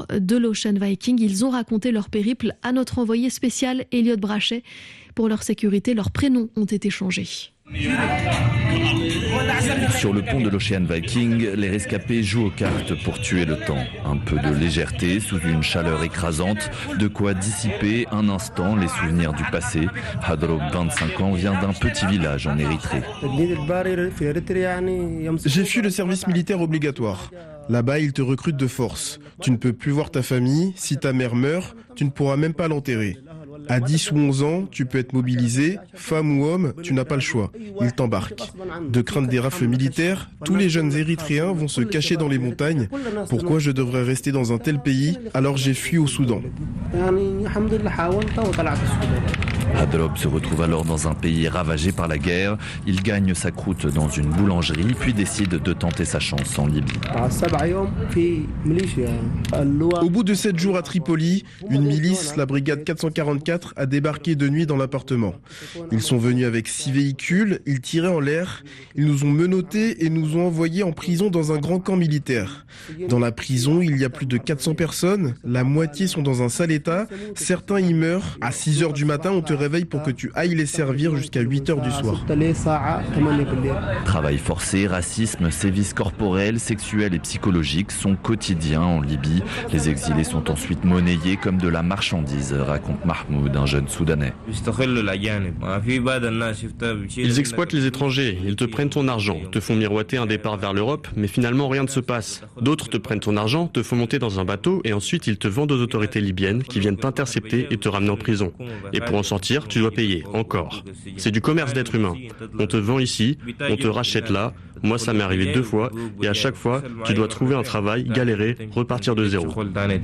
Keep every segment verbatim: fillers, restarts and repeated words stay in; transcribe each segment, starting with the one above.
bord de l'Ocean Viking. Ils ont raconté leur périple à notre envoyé spécial Elliot Brachet. Pour leur sécurité, leurs prénoms ont été changés. Sur le pont de l'Ocean Viking, les rescapés jouent aux cartes pour tuer le temps. Un peu de légèreté sous une chaleur écrasante, de quoi dissiper un instant les souvenirs du passé. Hadrob, vingt-cinq ans, vient d'un petit village en Érythrée. J'ai fui le service militaire obligatoire. Là-bas, ils te recrutent de force. Tu ne peux plus voir ta famille. Si ta mère meurt, tu ne pourras même pas l'enterrer. À dix ou onze ans, tu peux être mobilisé, femme ou homme, tu n'as pas le choix. Ils t'embarquent. De crainte des rafles militaires, tous les jeunes Érythréens vont se cacher dans les montagnes. Pourquoi je devrais rester dans un tel pays? Alors j'ai fui au Soudan. Hadrob se retrouve alors dans un pays ravagé par la guerre. Il gagne sa croûte dans une boulangerie, puis décide de tenter sa chance en Libye. Au bout de sept jours à Tripoli, une milice, la brigade quatre cent quarante-quatre, a débarqué de nuit dans l'appartement. Ils sont venus avec six véhicules, ils tiraient en l'air, ils nous ont menottés et nous ont envoyés en prison dans un grand camp militaire. Dans la prison, il y a plus de quatre cents personnes, la moitié sont dans un sale état, certains y meurent. À six heures du matin, on te réveille pour que tu ailles les servir jusqu'à huit heures du soir. Travail forcé, racisme, sévices corporels, sexuels et psychologiques sont quotidiens en Libye. Les exilés sont ensuite monnayés comme de la marchandise, raconte Mahmoud, un jeune Soudanais. Ils exploitent les étrangers, ils te prennent ton argent, te font miroiter un départ vers l'Europe, mais finalement rien ne se passe. D'autres te prennent ton argent, te font monter dans un bateau et ensuite ils te vendent aux autorités libyennes qui viennent t'intercepter et te ramener en prison. Et pour en sortir, tu dois payer, encore. C'est du commerce d'êtres humains. On te vend ici, on te rachète là. Moi, ça m'est arrivé deux fois et à chaque fois, tu dois trouver un travail, galérer, repartir de zéro.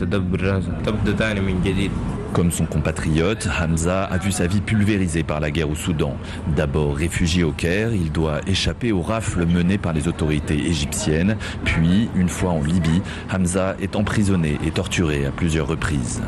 Comme son compatriote, Hamza a vu sa vie pulvérisée par la guerre au Soudan. D'abord réfugié au Caire, il doit échapper aux rafles menées par les autorités égyptiennes. Puis, une fois en Libye, Hamza est emprisonné et torturé à plusieurs reprises.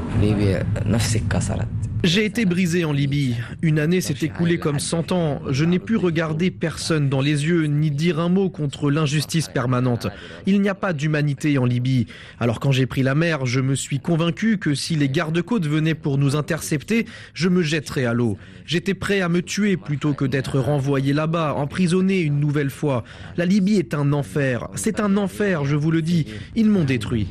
J'ai été brisé en Libye. Une année s'est écoulée comme cent ans. Je n'ai pu regarder personne dans les yeux ni dire un mot contre l'injustice permanente. Il n'y a pas d'humanité en Libye. Alors quand j'ai pris la mer, je me suis convaincu que si les gardes-côtes venaient pour nous intercepter, je me jetterais à l'eau. J'étais prêt à me tuer plutôt que d'être renvoyé là-bas, emprisonné une nouvelle fois. La Libye est un enfer. C'est un enfer, je vous le dis. Ils m'ont détruit.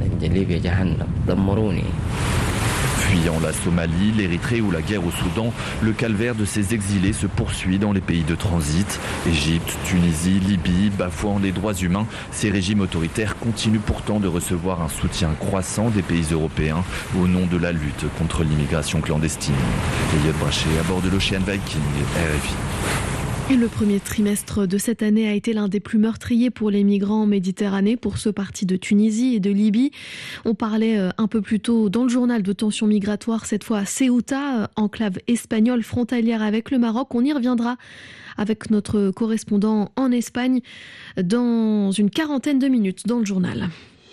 Fuyant la Somalie, l'Érythrée ou la guerre au Soudan, le calvaire de ces exilés se poursuit dans les pays de transit. Égypte, Tunisie, Libye, bafouant les droits humains, ces régimes autoritaires continuent pourtant de recevoir un soutien croissant des pays européens au nom de la lutte contre l'immigration clandestine. Elliot Brachet à bord de l'Ocean Viking, R F I. Et le premier trimestre de cette année a été l'un des plus meurtriers pour les migrants en Méditerranée, pour ceux partis de Tunisie et de Libye. On parlait un peu plus tôt dans le journal de tensions migratoires, cette fois à Ceuta, enclave espagnole frontalière avec le Maroc. On y reviendra avec notre correspondant en Espagne dans une quarantaine de minutes dans le journal.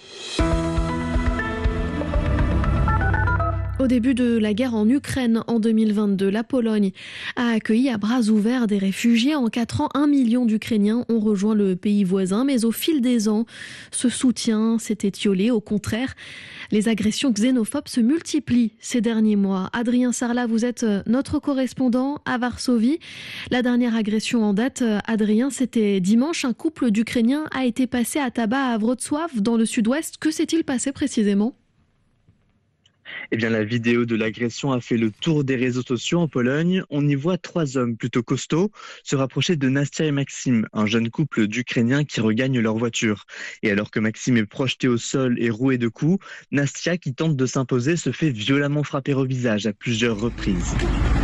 Au début de la guerre en Ukraine en deux mille vingt-deux, la Pologne a accueilli à bras ouverts des réfugiés. En quatre ans, un million d'Ukrainiens ont rejoint le pays voisin. Mais au fil des ans, ce soutien s'est étiolé. Au contraire, les agressions xénophobes se multiplient ces derniers mois. Adrien Sarlat, vous êtes notre correspondant à Varsovie. La dernière agression en date, Adrien, c'était dimanche. Un couple d'Ukrainiens a été passé à tabac à Wrocław, dans le sud-ouest. Que s'est-il passé précisément ? Eh bien, la vidéo de l'agression a fait le tour des réseaux sociaux en Pologne. On y voit trois hommes plutôt costauds se rapprocher de Nastia et Maxime, un jeune couple d'Ukrainiens qui regagnent leur voiture. Et alors que Maxime est projeté au sol et roué de coups, Nastia, qui tente de s'imposer, se fait violemment frapper au visage à plusieurs reprises.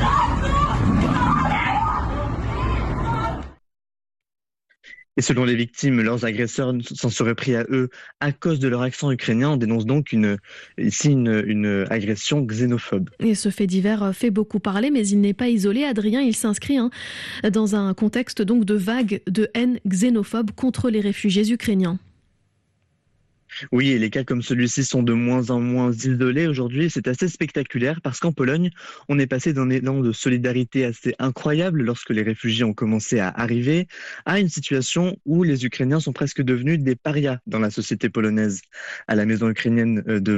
Et selon les victimes, leurs agresseurs s'en seraient pris à eux à cause de leur accent ukrainien. On dénonce donc une, ici une, une agression xénophobe. Et ce fait divers fait beaucoup parler, mais il n'est pas isolé. Adrien, il s'inscrit hein, dans un contexte donc de vague de haine xénophobe contre les réfugiés ukrainiens. Oui, et les cas comme celui-ci sont de moins en moins isolés aujourd'hui. C'est assez spectaculaire parce qu'en Pologne, on est passé d'un élan de solidarité assez incroyable lorsque les réfugiés ont commencé à arriver, à une situation où les Ukrainiens sont presque devenus des parias dans la société polonaise. À la maison ukrainienne de